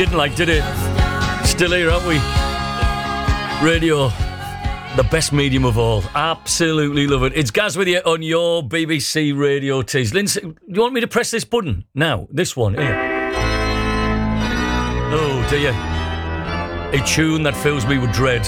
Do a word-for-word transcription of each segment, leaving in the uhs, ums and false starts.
Didn't like, did it? Still here, aren't we? Radio, the best medium of all. Absolutely love it. It's Gaz with you on your B B C Radio Tees. Lindsay, do you want me to press this button? Now, this one here. Oh, dear. A tune that fills me with dread.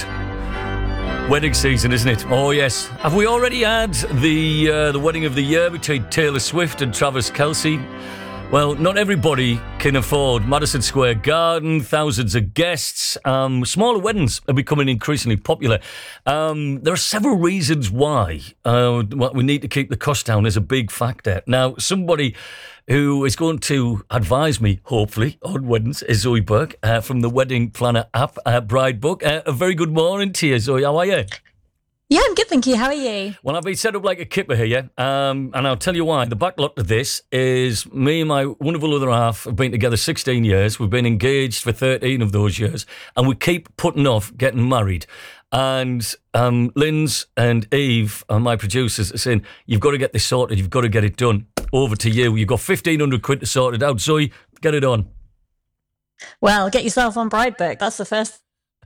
Wedding season, isn't it? Oh, yes. Have we already had the uh, the wedding of the year between Taylor Swift and Travis Kelce? Well, not everybody can afford Madison Square Garden, thousands of guests. Um, smaller weddings are becoming increasingly popular. Um, there are several reasons why uh, we need to keep the cost down is a big factor. Now, somebody who is going to advise me, hopefully, on weddings is Zoe Burke uh, from the Wedding Planner app, uh, Bride Book. Uh, a very good morning to you, Zoe. How are you? Yeah, I'm good, thank you. How are you? Well, I've been set up like a kipper here, um, and I'll tell you why. The backlot to this is me and my wonderful other half have been together sixteen years. We've been engaged for thirteen of those years, and we keep putting off getting married. And um, Linz and Eve, uh, my producers, are saying, you've got to get this sorted, you've got to get it done. Over to you. You've got fifteen hundred quid to sort it out. Zoe, get it on. Well, get yourself on Bride Book. That's the first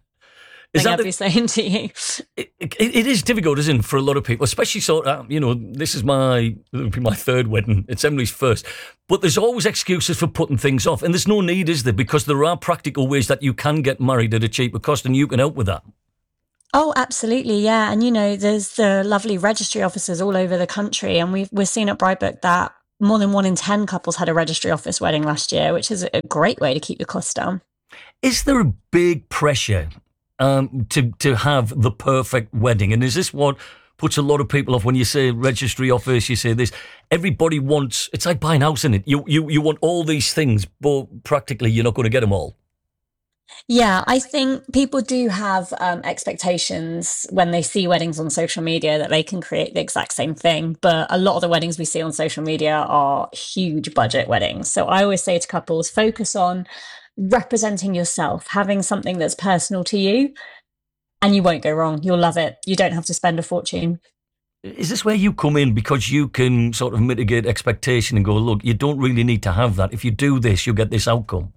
Is thing that I'd the, be saying to you. It, it, it is difficult, isn't it, for a lot of people, especially sort of, you know, this is my my third wedding. It's Emily's first. But there's always excuses for putting things off. And there's no need, is there? Because there are practical ways that you can get married at a cheaper cost and you can help with that. Oh, absolutely, yeah. And, you know, there's the lovely registry offices all over the country. And we've, we're seeing at Bride Book that more than one in ten couples had a registry office wedding last year, which is a great way to keep the costs down. Is there a big pressure um, to, to have the perfect wedding? And is this what puts a lot of people off when you say registry office, you say this? Everybody wants, it's like buying a house, isn't it? You, you, you want all these things, but practically you're not going to get them all. Yeah, I think people do have um, expectations when they see weddings on social media that they can create the exact same thing. But a lot of the weddings we see on social media are huge budget weddings. So I always say to couples, focus on representing yourself, having something that's personal to you, and you won't go wrong. You'll love it. You don't have to spend a fortune. Is this where you come in because you can sort of mitigate expectation and go, look, you don't really need to have that. If you do this, you'll get this outcome?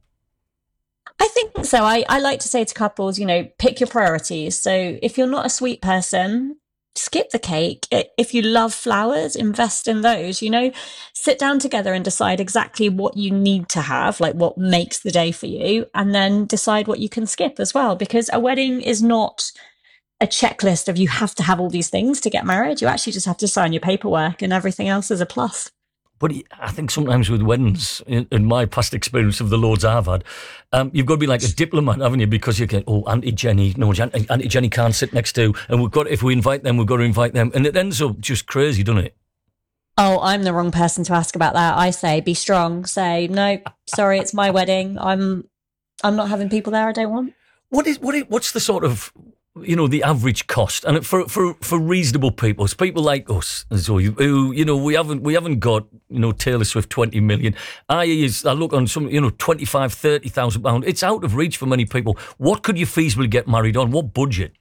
I think so. I, I like to say to couples, you know, pick your priorities. So if you're not a sweet person, skip the cake. If you love flowers, invest in those, you know, sit down together and decide exactly what you need to have, like what makes the day for you, and then decide what you can skip as well. Because a wedding is not a checklist of you have to have all these things to get married. You actually just have to sign your paperwork and everything else is a plus. But I think sometimes with weddings, in, in my past experience of the loads I've had, um, you've got to be like a diplomat, haven't you? Because you get, oh, Auntie Jenny, no, Auntie Jenny can't sit next to, and we've got, if we invite them, we've got to invite them. And it ends up just crazy, doesn't it? Oh, I'm the wrong person to ask about that. I say, be strong. Say, no, sorry, it's my wedding. I'm, I'm not having people there I don't want. What is, what is, what's the sort of, you know, the average cost, and for for for reasonable people, it's people like us, Zoe, who, you know, we haven't we haven't got, you know, Taylor Swift twenty million. I is I look on some, you know, twenty-five, thirty thousand pounds. It's out of reach for many people. What could you feasibly get married on? What budget?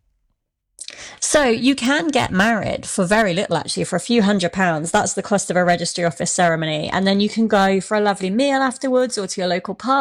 So you can get married for very little, actually, for a few hundred pounds. That's the cost of a registry office ceremony, and then you can go for a lovely meal afterwards, or to your local pub.